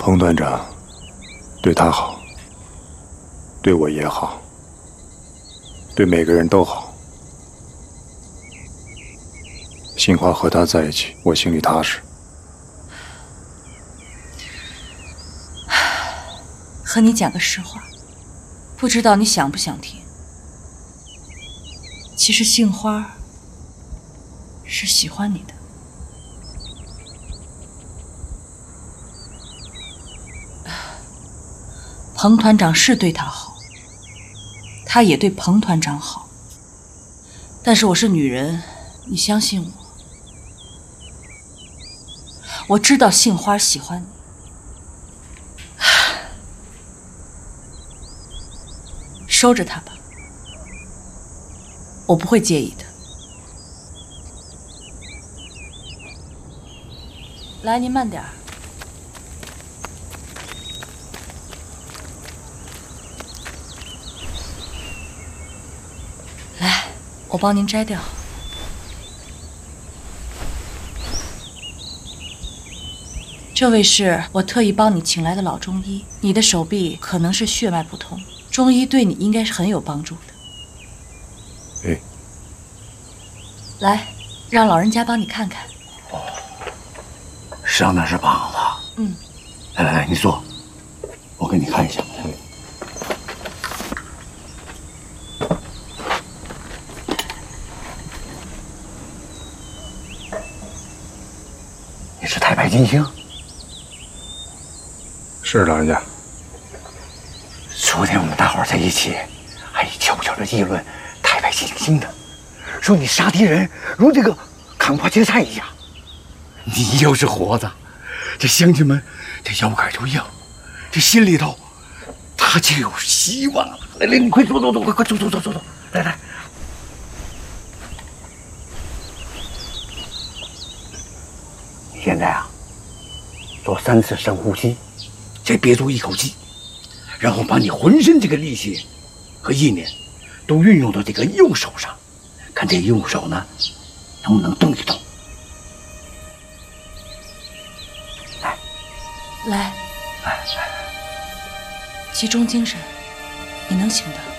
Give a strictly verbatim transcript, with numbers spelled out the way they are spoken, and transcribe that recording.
彭团长对他好，对我也好，对每个人都好。杏花和他在一起，我心里踏实。 和你讲个实话，不知道你想不想听。其实杏花是喜欢你的。彭团长是对她好，她也对彭团长好。但是我是女人，你相信我。我知道杏花喜欢你。收着它吧，我不会介意的。来，您慢点儿。来，我帮您摘掉。这位是我特意帮你请来的老中医，你的手臂可能是血脉不通，中医对你应该是很有帮助的。 哎， 来，让老人家帮你看看。 哦，伤的是膀子。 嗯， 来来来，你坐，我给你看一下。你是太白金星？ 是老人家。 昨天我们大伙儿在一起，还悄悄地议论太白金星的，说你杀敌人如这个砍破芥菜一样。你要是活着，这乡亲们这腰杆就硬，这心里头他就有希望了。来来，你快坐坐坐，快快坐坐坐坐坐，来来。你现在啊，做三次深呼吸，再憋住一口气。然后把你浑身这个力气和意念都运用到这个右手上，看这右手呢能不能动一动。来， 来， 来， 集中精神，你能行的。